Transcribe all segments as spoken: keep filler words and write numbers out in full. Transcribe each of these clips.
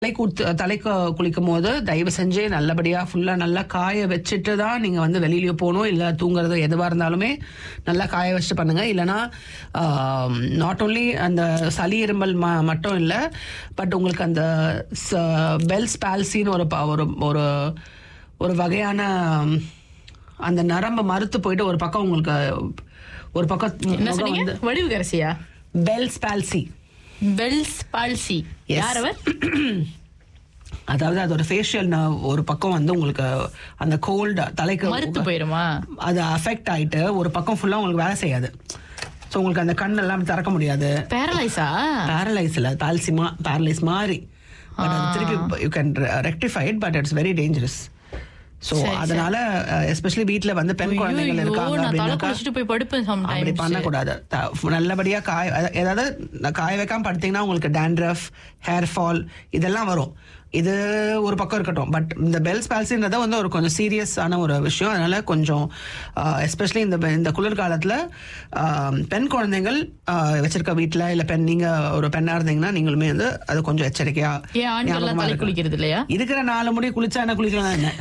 தலைக்கு தலைக்கு குளிக்கும் போது தயவு செஞ்சு நல்லபடியா ஃபுல்லா நல்லா காய வச்சுட்டு தான் நீங்க வந்து வெளியிலயோ போகணும். இல்ல தூங்குறது எதுவா இருந்தாலுமே நல்லா காய வச்சுட்டு பண்ணுங்க. இல்லைன்னா நாட் ஓன்லி அந்த சளி இருமல் மட்டும் இல்லை, பட் உங்களுக்கு அந்த பெல்ஸ் பால்சின்னு ஒரு ஒரு ஒரு வகையான அந்த நரம்பு மறுத்து போயிட்டு ஒரு பக்கம் உங்களுக்கு ஒரு பக்கம் வடிவுகரசியா பெல்ஸ் பால்சி பெல்ஸ் பால்சி யாரவர் அதாவது அதோட ஃபேஷியல் ஒரு பக்கம் வந்து உங்களுக்கு அந்த கோல்டு தலைக்கு மறுத்து போயிருமா, அது அஃபெக்ட் ஆயிட்டு ஒரு பக்கம் ஃபுல்லா உங்களுக்கு வேலை செய்யாது. ஸோ உங்களுக்கு அந்த கண் எல்லாம் திறக்க முடியாது. பேரலைஸா? பேரலைஸ் இல்ல, பால்சிமா பேரலைஸ் மாதிரி. பட் அது திருப்பி you can rectify it, but it's very dangerous. So அதனால எஸ்பெஷலி வீட்டுல வந்து பெண் குழந்தைகள் இருக்காங்க அப்படின்னா அப்படி பண்ணக்கூடாது. நல்லபடியா காய ஏதாவது காய வைக்காம படுத்தீங்கன்னா உங்களுக்கு டேண்ட்ரஃப், ஹேர் ஃபால் இதெல்லாம் வரும். இது ஒரு பக்கம் இருக்கட்டும், பட் இந்த பெல்ஸ் பால்சின்றத வந்து ஒரு கொஞ்சம் சீரியஸான ஒரு விஷயம். அதனால கொஞ்சம் எஸ்பெஷலி இந்த இந்த குளிர்காலத்துல பெண் குழந்தைகள் வச்சிருக்க வீட்டுல இல்ல பெண் நீங்க ஒரு பெண்ணா இருந்தீங்கன்னா நீங்களுமே வந்து அது கொஞ்சம் எச்சரிக்கையா குளிக்கிறது இல்லையா? இருக்கிற நாலு முடி குளிச்சா என்ன, குளிக்கலாம் என்ன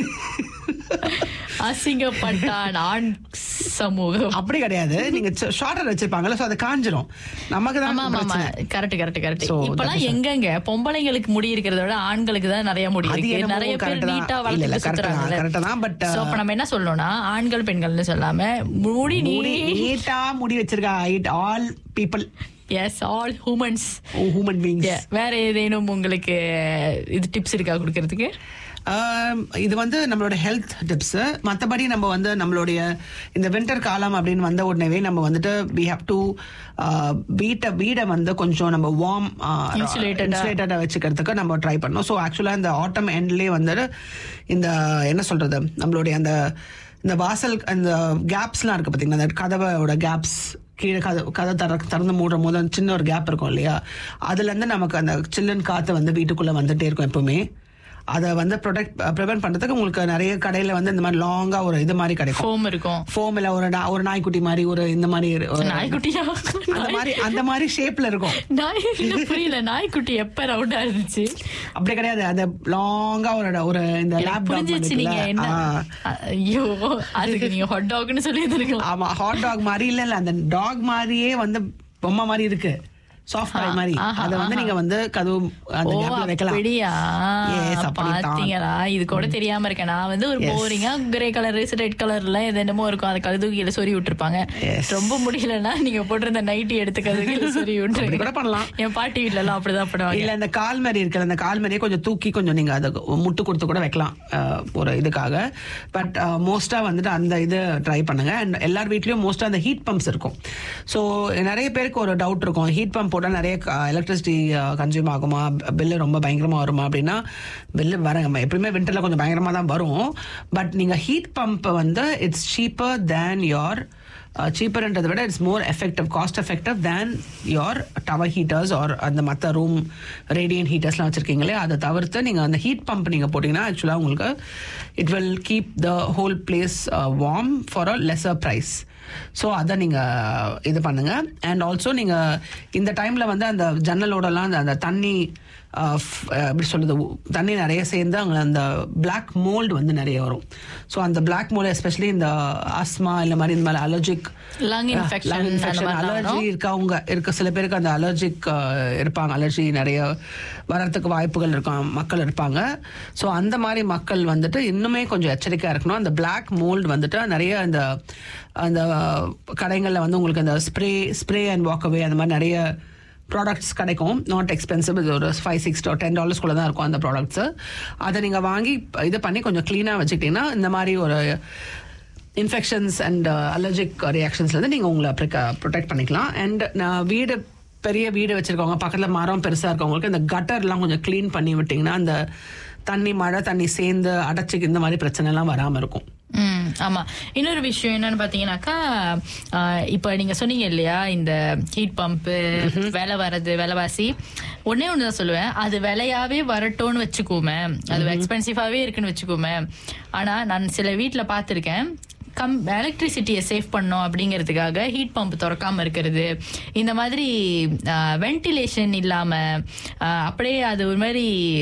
அசிங்கப்பட்டான் ஆண் சமூகம். அப்படி கிடையாது, நீங்க ஷார்ட்டர் வச்சிருப்பாங்கல்ல, சோ அது காஞ்சிரும். நமக்கு தான் கரெக்ட் கரெக்ட் கரெக்ட். இப்பலாம் எங்கங்க பொம்பளைங்களுக்கு முடி இருக்கிறத விட ஆண்களுக்கு தான் நிறைய முடி இருக்கு. நிறைய பேர் நீட்டா வளர்த்து சுத்துறாங்க. கரெக்ட்டா தான். பட் சோ அப்ப நம்ம என்ன சொல்லணும்னா ஆண்கள் பெண்கள்னு சொல்லாம முடி நீட்டா முடி வச்சிருக்கா all people. S, all humans, human beings. வேற ஏதேனும் உங்களுக்கு இது டிப்ஸ் இருக்கா கொடுக்கறதுக்கு? இது வந்து நம்மளோட ஹெல்த் டிப்ஸ். மற்றபடி நம்ம வந்து நம்மளுடைய இந்த வின்டர் காலம் அப்படின்னு வந்த உடனே நம்ம வந்துட்டு வி ஹேவ் டு வீட்டை வீடை வந்து கொஞ்சம் நம்ம வார்ம் இன்சுலேட்டடா வச்சுக்கிறதுக்கு நம்ம ட்ரை பண்ணோம். ஸோ ஆக்சுவலாக இந்த ஆட்டம் எண்ட்லேயே வந்துட்டு இந்த என்ன சொல்றது நம்மளுடைய அந்த இந்த வாசல் அந்த கேப்ஸ்லாம் இருக்கு பார்த்தீங்கன்னா, அந்த கதவோட கேப்ஸ் கீழே கதை கதை தர திறந்து மூடும் போது சின்ன ஒரு கேப் இருக்கும் இல்லையா, அதுல இருந்து நமக்கு அந்த சில்லுன்னு காத்து வந்து வீட்டுக்குள்ள வந்துட்டே இருக்கும் எப்பவுமே. அதை வந்து ப்ரொடெக்ட் ப்ரிவென்ட் பண்றதுக்கு உங்களுக்கு நிறைய கடையில வந்து இந்த மாதிரி லாங்கா ஒரு இது மாதிரி கிடைக்கும், ஃபோம் இருக்கும். ஃபோம் இல்ல ஒரு ஒரு நாய்க்குட்டி மாதிரி ஒரு இந்த மாதிரி நாய்க்குட்டியா அந்த மாதிரி அந்த மாதிரி ஷேப்ல இருக்கும். புரியல, நாய்க்குட்டி எப்ப ரவுண்டா இருந்துச்சு? அப்படி கிடையாது, அது லாங்கா ஒரு ஒரு இந்த லேப் புரிஞ்சிச்சு. நீங்க என்ன, ஐயோ அதுக்கு நீங்க ஹாட் டாக்னு சொல்லி இருக்கலாம். ஆமா, ஹாட் டாக் மாதிரி இல்ல இல்ல அந்த டாக் மாதிரியே வந்து பொம்மை மாதிரி இருக்கு, சாஃப்ட் டாய் மாதிரி. அத வந்து நீங்க வந்து கதவு அந்த கேப்ல வைக்கலாம். அப்படியா? பாத்தீங்களா, இது கூட தெரியாம இருக்கேன். நான் வந்து ஒரு போரிங்கா கிரே கலர் ரெட் கலர்ல எது என்னமோ இருக்கும், அது கதுகில சொறி விட்டுருப்பாங்க. ரொம்ப முடியலன்னா நீங்க போட்டிருந்த நைட்டி எடுத்து கதுகில சொறி விட்டு கூட பண்ணலாம். என் பாட்டி வீட்ல எல்லாம் அப்படிதான் பண்ணுவாங்க. இல்ல இந்த கால் மாதிரி இருக்கிற அந்த கால் மாதிரியே கொஞ்சம் தூக்கி கொஞ்சம் நீங்க அதை முட்டு கொடுத்து கூட வைக்கலாம் ஒரு இதுக்காக. பட் மோஸ்டா வந்துட்டு அந்த இது ட்ரை பண்ணுங்க. அண்ட் எல்லார் வீட்லயும் மோஸ்டா அந்த ஹீட் பம்ப்ஸ் இருக்கும். ஸோ நிறைய பேருக்கு ஒரு டவுட் இருக்கும், ஹீட் பம்ப் போட்டால் நிறைய எலக்ட்ரிசிட்டி கன்சியூம் ஆகுமா, பில்லு ரொம்ப பயங்கரமா வருமா அப்படின்னா, பில்லு வர எப்பவுமே விண்டர்ல கொஞ்சம் பயங்கரமா தான் வரும். பட் நீங்க ஹீட் பம்ப் வந்து இட்ஸ் சீப்பர் தேன் யோர் சீப்பர்ன்றதை விட it's more effective, cost effective than your tower heaters R அந்த மற்ற ரூம் ரேடியன்ட் ஹீட்டர்ஸ்லாம் வச்சிருக்கீங்களே, அதை தவிர்த்து நீங்கள் அந்த ஹீட் பம்ப் நீங்கள் போட்டிங்கன்னா ஆக்சுவலாக உங்களுக்கு it will keep the whole place warm for a lesser price. So அதை நீங்கள் இது பண்ணுங்க. அண்ட் ஆல்சோ நீங்கள் இந்த டைமில் வந்து அந்த ஜன்னலோடலாம் அந்த தண்ணி எப்படி சொல்றது தண்ணி நிறைய சேர்ந்து அங்கே அந்த பிளாக் மோல்டு வந்து நிறைய வரும். ஸோ அந்த பிளாக் மோல்டு எஸ்பெஷலி இந்த ஆஸ்மா இல்லை மாதிரி இந்த மாதிரி அலர்ஜிக் லங் இன்ஃபெக்ஷன் அலர்ஜி இருக்கவங்க இருக்க சில பேருக்கு அந்த அலர்ஜிக் இருப்பாங்க, அலர்ஜி நிறைய வர்றதுக்கு வாய்ப்புகள் இருக்கும் மக்கள் இருப்பாங்க. ஸோ அந்த மாதிரி மக்கள் வந்துட்டு இன்னுமே கொஞ்சம் எச்சரிக்கையாக இருக்கணும். அந்த பிளாக் மோல்டு வந்துட்டு நிறைய அந்த அந்த கடைகளில் வந்து உங்களுக்கு அந்த ஸ்ப்ரே ஸ்ப்ரே அண்ட் வாக்கவே அந்த மாதிரி நிறைய ப்ராடக்ட்ஸ் கிடைக்கும். நாட் எக்ஸ்பென்சிவ், இது ஒரு ஃபைவ் சிக்ஸ் டென் டாலர்ஸ்குள்ள தான் இருக்கும் அந்த ப்ராடக்ட்ஸு. அதை நீங்கள் வாங்கி இது பண்ணி கொஞ்சம் க்ளீனாக வச்சுக்கிட்டீங்கன்னா இந்த மாதிரி ஒரு இன்ஃபெக்ஷன்ஸ் அண்ட் அலர்ஜிக் ரியாக்ஷன்ஸ்லேருந்து நீங்கள் உங்களை ப்ரொடெக்ட் பண்ணிக்கலாம். அண்ட் நான் வீடு பெரிய வீடு வச்சுருக்கவங்க பக்கத்தில் மரம் பெருசாக இருக்கவங்களுக்கு இந்த கட்டர்லாம் கொஞ்சம் க்ளீன் பண்ணி விட்டிங்கன்னா அந்த தண்ணி மழை தண்ணி சேர்ந்து அடைச்சிக்கு இந்த மாதிரி பிரச்சனை எல்லாம் வராமல் இருக்கும். ம் ஆமா. இன்னொரு விஷயம் என்னன்னு பாத்தீங்கன்னாக்கா, இப்ப நீங்க சொன்னீங்க இல்லையா இந்த ஹீட் பம்பு விலை வர்றது விலைவாசி, ஒன்னே ஒண்ணுதான் சொல்லுவேன், அது விலையாவே வரட்டும்னு வச்சுக்கோமே, அது எக்ஸ்பென்சிவாவே இருக்குன்னு வச்சுக்கோமே. ஆனா நான் சில வீட்டுல பாத்திருக்கேன், கம் எலக்ட்ரிசிட்டியை சேவ் பண்ணோம் அப்படிங்கிறதுக்காக ஹீட் பம்ப் திறக்காம இருக்கிறது, இந்த மாதிரி வென்டிலேஷன் இல்லாம அப்படியே அது ஒரு மாதிரி